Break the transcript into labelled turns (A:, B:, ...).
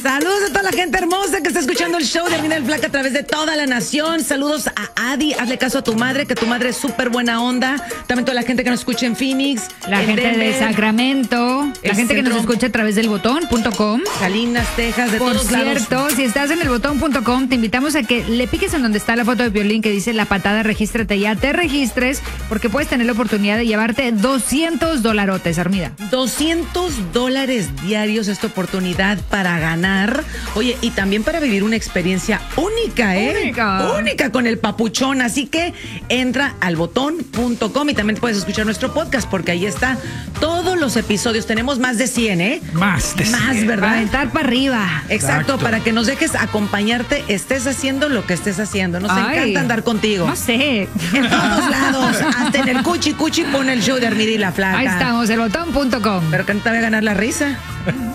A: Saludos a toda la gente hermosa que está escuchando el show de Armina el Flaca a través de toda la nación. Saludos a Adi, hazle caso a tu madre, que tu madre es súper buena onda. También toda la gente que nos escucha en Phoenix,
B: la
A: en
B: gente
A: Denver,
B: de Sacramento, la gente que nos escucha a través del botón.com.
A: Salinas, Texas, de todos lados.
B: Por cierto, si estás en el botón.com, te invitamos a que le piques en donde está la foto de Piolín que dice La Patada, regístrate ya, te registres, porque puedes tener la oportunidad de llevarte $200, Armida.
A: $200 diarios, esta oportunidad para ganar. Oye, y también para vivir una experiencia única, Única con el papuchón. Así que entra al botón.com y también puedes escuchar nuestro podcast porque ahí está todos los episodios. Tenemos más de 100,
C: Más de 100.
A: Más, ¿verdad?
B: Para aventar para arriba.
A: Exacto, para que nos dejes acompañarte, estés haciendo lo que estés haciendo. Nos encanta andar contigo.
B: No sé.
A: En todos lados, hasta en el cuchi pone el show de Armida y la Flaca.
B: Ahí estamos, el botón.com.
A: Pero que no te vaya a ganar la risa.